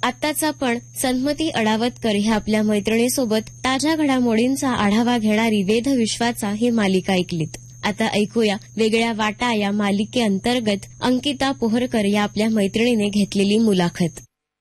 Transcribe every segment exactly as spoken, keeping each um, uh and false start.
आत्ताच आपण सन्मती अडावतकर ह्या आपल्या मैत्रिणीसोबत ताज्या घडामोडींचा आढावा घेणारी वेध विश्वाचा ही मालिका ऐकलीत. आता ऐकूया वेगळ्या वाटा या मालिकेअंतर्गत अंकिता पोहरकर या आपल्या मैत्रिणीने घेतलेली मुलाखत.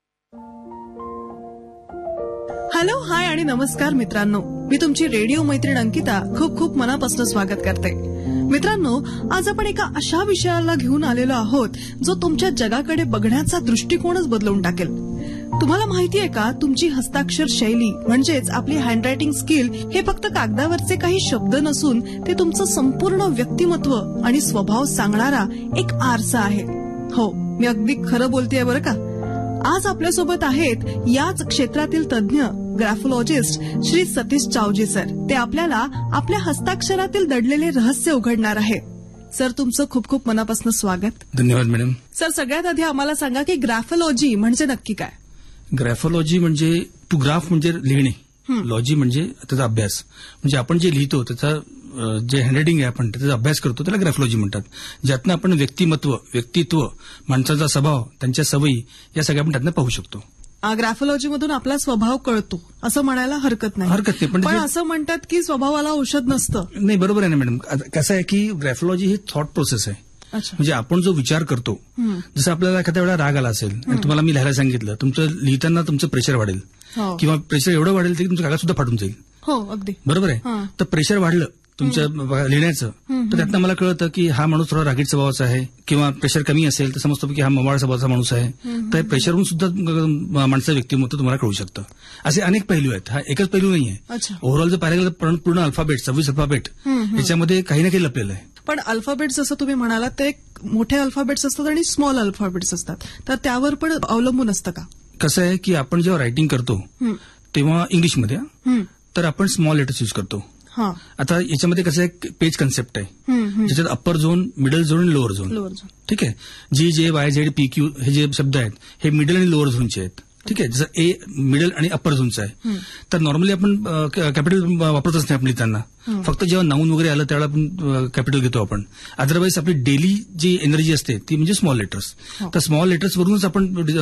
हॅलो, हाय आणि नमस्कार मित्रांनो. मी तुमची रेडिओ मैत्रीण अंकिता खूप खूप मनापासून स्वागत करते. मित्रांनो, आज आपण एका अशा विषयाला घेऊन आलेलो आहोत जो तुमच्या जगाकडे बघण्याचा दृष्टिकोनच बदलवून टाकेल. तुम्हाला माहितीये का, तुमची हस्ताक्षर शैली म्हणजेच आपली हँडरायटिंग स्किल हे फक्त कागदावरचे काही शब्द नसून ते तुमचं संपूर्ण व्यक्तिमत्व आणि स्वभाव सांगणारा एक आरसा आहे. हो, मी अगदी खरं बोलतेय बरं का. आज आपल्यासोबत आहेत याच क्षेत्रातील तज्ज्ञ ग्राफोलॉजिस्ट श्री सतीश चावजी सर. ते आपल्याला आपल्या हस्ताक्षरातील दडलेले रहस्य उघडणार आहे. सर, तुमचं खूप खूप मनापासून स्वागत. धन्यवाद मॅडम. सर, सगळ्यात आधी आम्हाला सांगा की ग्राफोलॉजी म्हणजे नक्की काय? ग्राफोलॉजी म्हणजे टू ग्राफ म्हणजे लिहिणे, लॉजी म्हणजे त्याचा अभ्यास. म्हणजे आपण जे लिहितो त्याचा जे हँडरायटिंग आहे आपण त्याचा अभ्यास करतो त्याला ग्राफोलॉजी म्हणतात. ज्यातनं आपण व्यक्तिमत्व, व्यक्तित्व, माणसाचा स्वभाव, त्यांच्या सवयी या सगळ्या आपण त्यातनं पाहू शकतो. ग्राफोलॉजीमधून आपला स्वभाव कळतो असं म्हणायला हरकत नाही. हरकत नाही, पण असं म्हणतात की स्वभावाला औषध नसतं. नाही, बरोबर आहे ना मॅडम. कसं आहे की ग्राफोलॉजी ही थॉट प्रोसेस आहे. म्हणजे आपण जो विचार करतो, जसं आपल्याला एखाद्या वेळा राग आला असेल आणि तुम्हाला मी लिहायला सांगितलं, तुमचं लिहिताना तुमचं प्रेशर वाढेल किंवा प्रेशर एवढं वाढेल की तुमचं कागद सुद्धा फाटून जाईल. हो, अगदी बरोबर आहे. तर प्रेशर वाढलं तुमच्या लिहिण्याचं तर त्यातनं मला कळतं की हा माणूस थोडा रागीट स्वभावाचा आहे, किंवा प्रेशर कमी असेल तर समजतो की हा मवाळ स्वभावाचा माणूस आहे. तर प्रेशरवरून सुद्धा माणसाचं व्यक्तिमत्व तुम्हाला कळू शकतं. असे अनेक पैलू आहेत. हा एकच पैलू नाहीये. ओव्हरऑल जर पाहिलं तर पूर्ण अल्फाबेट, सव्वीस अल्फाबेट याच्यामध्ये काही ना काही लपलेलं आहे. पण अल्फाबेट्स जसं तुम्ही म्हणालात ते मोठे अल्फाबेट्स असतात आणि स्मॉल अल्फाबेट्स असतात, तर त्यावर पण अवलंबून असतं का? कसं आहे की आपण जेव्हा रायटिंग करतो तेव्हा इंग्लिशमध्ये तर आपण स्मॉल लेटर्स यूज करतो. आता याच्यामध्ये कसं आहे, पेज कन्सेप्ट आहे ज्याच्यात अप्पर झोन, मिडल झोन आणि लोअर झोन. ठीक आहे. जी जे वाय झेड पी क्यू हे जे शब्द आहेत हे मिडल आणि लोअर झोनचे आहेत. ठीक आहे. जसं ए मिडल आणि अप्पर झोनचं आहे. तर नॉर्मली आपण कॅपिटल वापरतच नाही आपण लिहिताना. फक्त जेव्हा नाऊन वगैरे आलं त्यावेळेला आपण कॅपिटल घेतो आपण. अदरवाईज आपली डेली जी एनर्जी असते ती म्हणजे स्मॉल लेटर्स. तर स्मॉल लेटर्स वरूनच आपण